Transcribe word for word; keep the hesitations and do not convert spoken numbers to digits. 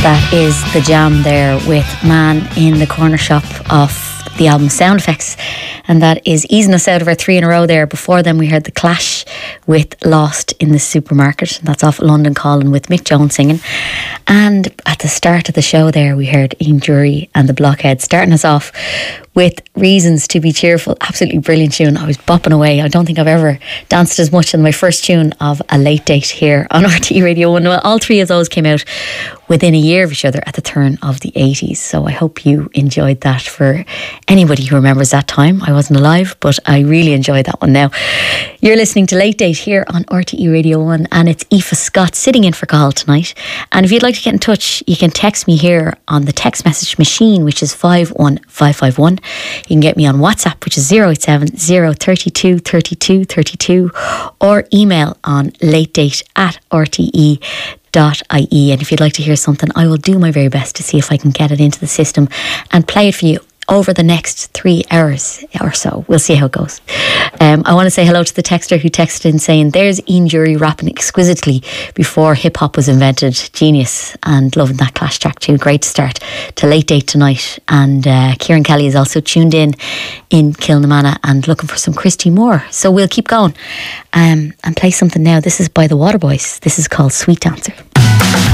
That is The Jam there with Man in the Corner Shop off the album Sound Effects, and that is easing us out of our three in a row there. Before them we heard The Clash with Lost in the Supermarket. That's off London Calling with Mick Jones singing. And at the start of the show there we heard Ian Dury and the Blockheads starting us off with Reasons to Be Cheerful. Absolutely brilliant tune. I was bopping away. I don't think I've ever danced as much in my first tune of A Late Date here on R T E Radio one. Well, all three of those came out within a year of each other at the turn of the eighties, so I hope you enjoyed that. For anybody who remembers that time, I wasn't alive, but I really enjoyed that one. Now you're listening to Late Date here on R T E Radio one, and it's Aoife Scott sitting in for Cathal tonight. And if you'd like to get in touch, you can text me here on the text message machine, which is five one five five one. You can get me on WhatsApp, which is zero eight seven zero three two three two three two, or email on latedate at r t e dot i e. And if you'd like to hear something, I will do my very best to see if I can get it into the system and play it for you over the next three hours or so. We'll see how it goes. Um, I want to say hello to the texter who texted in saying, there's Ian Dury rapping exquisitely before hip-hop was invented. Genius, and loving that Clash track too. Great start to Late Date tonight. And uh, Kieran Kelly is also tuned in in Kilnamana and looking for some Christy Moore. So we'll keep going um, and play something now. This is by the Waterboys. This is called Sweet Dancer.